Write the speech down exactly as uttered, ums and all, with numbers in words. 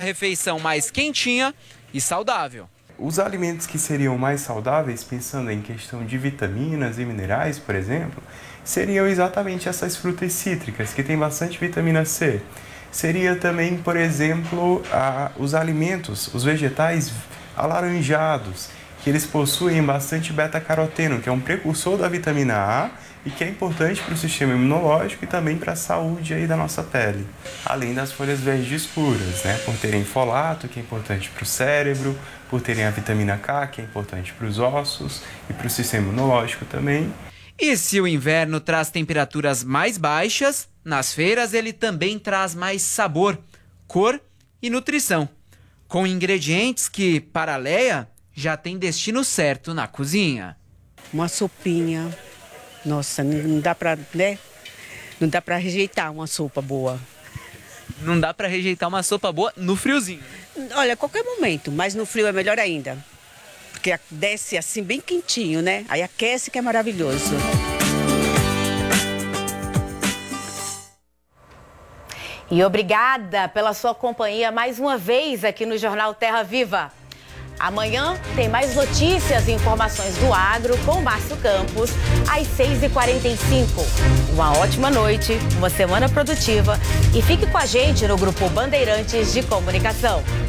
refeição mais quentinha e saudável. Os alimentos que seriam mais saudáveis, pensando em questão de vitaminas e minerais, por exemplo, seriam exatamente essas frutas cítricas, que têm bastante vitamina C. Seria também, por exemplo, a, os alimentos, os vegetais alaranjados, que eles possuem bastante beta-caroteno, que é um precursor da vitamina A e que é importante para o sistema imunológico e também para a saúde aí da nossa pele. Além das folhas verdes escuras, né, por terem folato, que é importante para o cérebro, por terem a vitamina K, que é importante para os ossos e para o sistema imunológico também. E se o inverno traz temperaturas mais baixas, nas feiras ele também traz mais sabor, cor e nutrição, com ingredientes que, para a Leia, já tem destino certo na cozinha. Uma sopinha, nossa, não dá para, né? Não dá para rejeitar uma sopa boa. Não dá para rejeitar uma sopa boa no friozinho. Olha, a qualquer momento, mas no frio é melhor ainda. Porque desce assim bem quentinho, né? Aí aquece que é maravilhoso. E obrigada pela sua companhia mais uma vez aqui no Jornal Terra Viva. Amanhã tem mais notícias e informações do agro com o Márcio Campos, às seis e quarenta e cinco. Uma ótima noite, uma semana produtiva e fique com a gente no Grupo Bandeirantes de Comunicação.